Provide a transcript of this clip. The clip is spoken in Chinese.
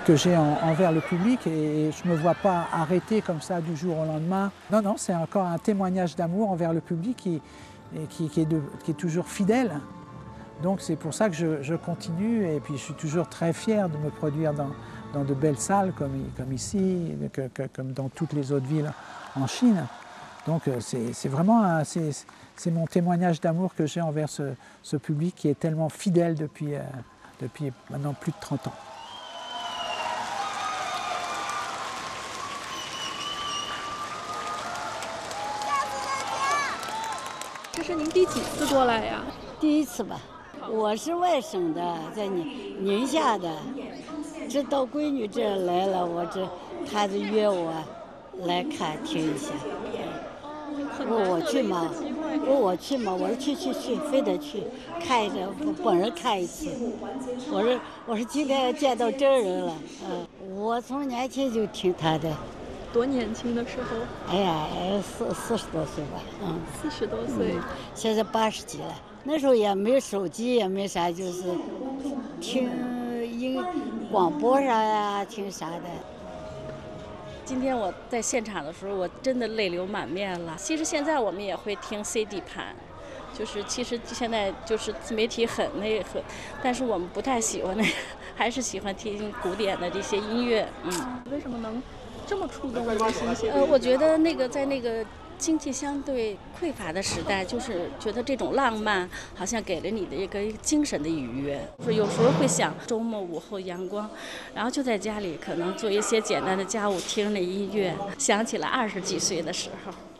que j'ai envers le public et je ne me vois pas arrêter comme ça du jour au lendemain. Non, non, c'est encore un témoignage d'amour envers le public qui est toujours fidèle. Donc c'est pour ça que je continue et puis je suis toujours très fier de me produire dans de belles salles comme ici, comme dans toutes les autres villes en Chine. Donc c'est vraiment c'est mon témoignage d'amour que j'ai envers ce public qui est tellement fidèle depuis maintenant plus de 30 ans. 这是您第几次过来呀？ 第一次吧，我是外省的，在宁夏的，这到闺女这来了，她就约我来看听一下。问我去吗？问我去吗？我说去，非得去看一下，本人看一次。我说今天见到真人了，我从年轻就听她的。 多年轻的时候？ 哎呀，40多岁吧 ，40多岁， 现在80几了。那时候也没手机，也没啥，就是听广播上呀，听啥的。 今天我在现场的时候，我真的泪流满面了。其实现在我们也会听 CD 盘，其实现在就是自媒体很，但是我们不太喜欢还是喜欢听古典的这些音乐。 为什么能？ 这么触动我的心弦。 我觉得在那个经济相对匮乏的时代，就是觉得这种浪漫好像给了你的一个精神的愉悦。有时候会想周末午后阳光，然后就在家里可能做一些简单的家务，听着音乐，想起了20几岁的时候。